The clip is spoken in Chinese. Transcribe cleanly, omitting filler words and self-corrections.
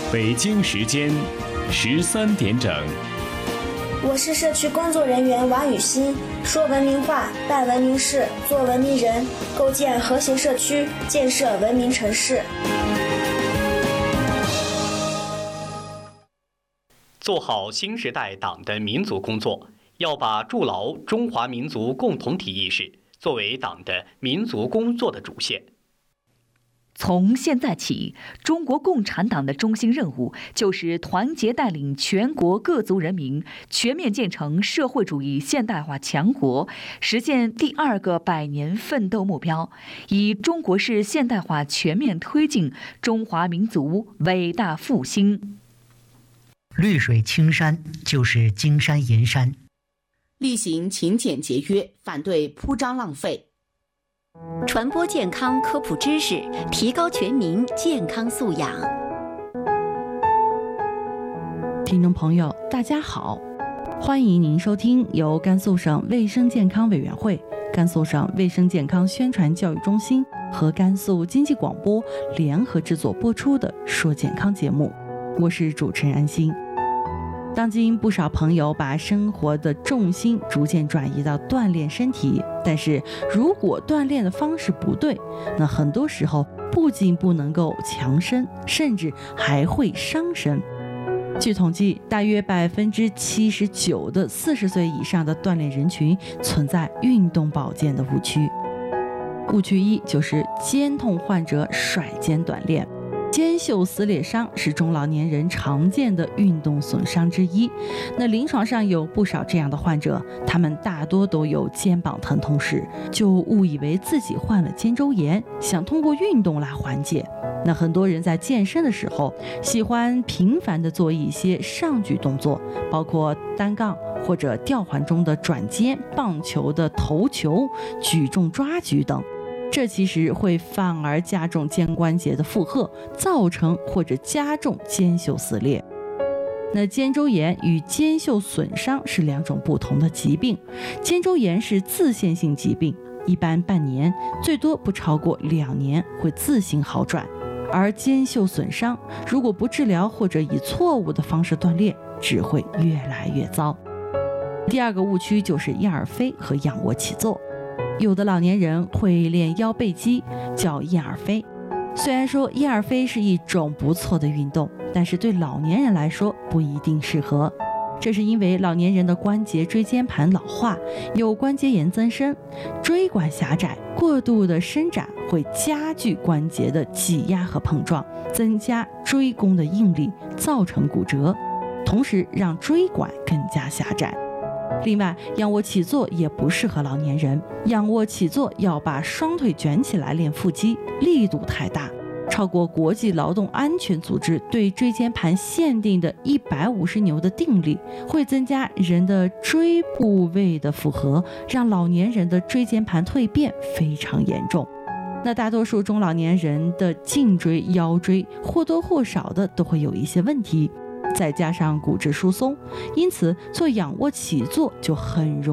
北京时间13点整。 我是社区工作人员王雨欣，说文明话，办文明事，做文明人，构建和谐社区，建设文明城市。 做好新时代党的民族工作，要把筑牢中华民族共同体意识作为党的民族工作的主线。 从现在起，中国共产党的中心任务就是团结带领全国各族人民全面建成社会主义现代化强国，实现第2个100年奋斗目标，以中国式现代化全面推进中华民族伟大复兴。 绿水青山就是金山银山， 厉行勤俭节约，反对铺张浪费， 传播健康科普知识，提高全民健康素养。 听众朋友，大家好，欢迎您收听由甘肃省卫生健康委员会、甘肃省卫生健康宣传教育中心和甘肃经济广播联合制作播出的《说健康》节目，我是主持人安心。当今不少朋友把生活的重心逐渐转移到锻炼身体，但是如果锻炼的方式不对，那很多时候不仅不能够强身，甚至还会伤身。据统计，大约79%的40岁以上的锻炼人群存在运动保健的误区。误区1就是肩痛患者甩肩锻炼。肩袖撕裂伤是中老年人常见的运动损伤之一。那临床上有不少这样的患者，他们大多都有肩膀疼痛时，就误以为自己患了肩周炎，想通过运动来缓解。那很多人在健身的时候，喜欢频繁地做一些上举动作，包括单杠或者吊环中的转肩、棒球的投球、举重抓举等。这其实会反而加重肩关节的负荷，造成或者加重肩袖撕裂。那肩周炎与肩袖损伤是2种不同的疾病。肩周炎是自限性疾病，一般半年，最多不超过2年会自行好转。而肩袖损伤如果不治疗或者以错误的方式锻炼，只会越来越糟。第2个误区就是燕尔飞和仰卧起坐。有的老年人会练腰背肌，叫燕尔飞。虽然说燕尔飞是一种不错的运动，但是对老年人来说不一定适合。这是因为老年人的关节椎间盘老化，有关节炎增生，椎管狭窄，过度的伸展会加剧关节的挤压和碰撞，增加椎弓的应力，造成骨折，同时让椎管更加狭窄。另外，仰卧起坐也不适合老年人。仰卧起坐要把双腿卷起来练腹肌，力度太大，超过国际劳动安全组织对椎间盘限定的150牛的定力，会增加人的椎部位的负荷，让老年人的椎间盘蜕变非常严重。那大多数中老年人的颈椎、腰椎或多或少的都会有一些问题，再加上骨质疏松，因此做仰卧起坐就很容易